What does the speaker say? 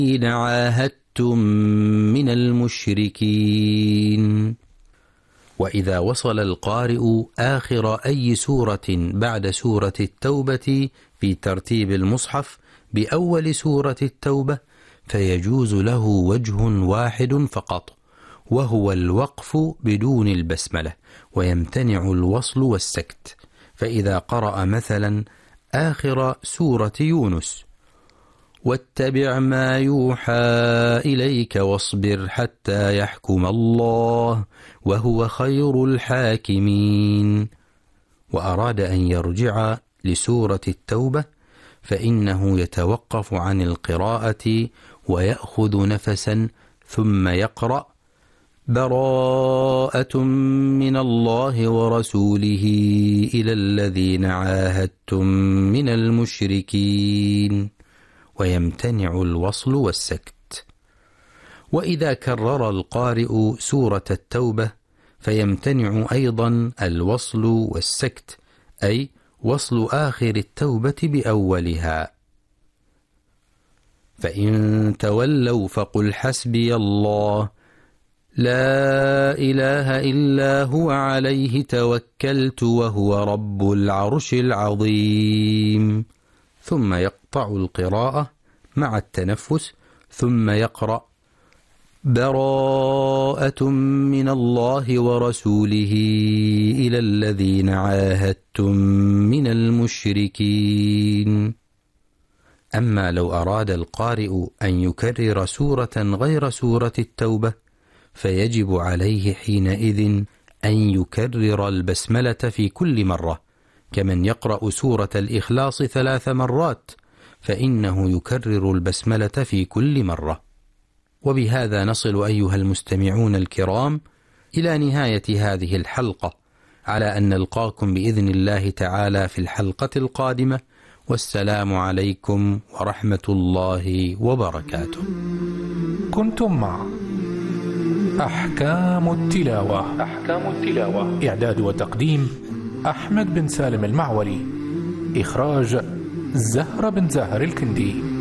الذين عاهدتم من المشركين. وإذا وصل القارئ آخر أي سورة بعد سورة التوبة في ترتيب المصحف بأول سورة التوبة فيجوز له وجه واحد فقط، وهو الوقف بدون البسملة، ويمتنع الوصل والسكت. فإذا قرأ مثلا آخر سورة يونس: واتبع ما يوحى إليك واصبر حتى يحكم الله وهو خير الحاكمين، وأراد أن يرجع لسورة التوبة، فإنه يتوقف عن القراءة ويأخذ نفسا ثم يقرأ: براءة من الله ورسوله إلى الذين عاهدتم من المشركين، ويمتنع الوصل والسكت. وإذا كرر القارئ سورة التوبة فيمتنع أيضا الوصل والسكت، أي وصل آخر التوبة بأولها. فإن تولوا فقل حسبي الله لا إله إلا هو عليه توكلت وهو رب العرش العظيم، ثم يقطع القراءة مع التنفس ثم يقرأ: براءة من الله ورسوله إلى الذين عاهدتم من المشركين. أما لو أراد القارئ أن يكرر سورة غير سورة التوبة فيجب عليه حينئذ أن يكرر البسملة في كل مرة، كمن يقرأ سورة الإخلاص 3 مرات، فإنه يكرر البسملة في كل مرة. وبهذا نصل أيها المستمعون الكرام إلى نهاية هذه الحلقة، على أن نلقاكم بإذن الله تعالى في الحلقة القادمة، والسلام عليكم ورحمة الله وبركاته. كنتم مع أحكام التلاوة. إعداد وتقديم أحمد بن سالم المعولي. إخراج زهرة بن زاهر الكندي.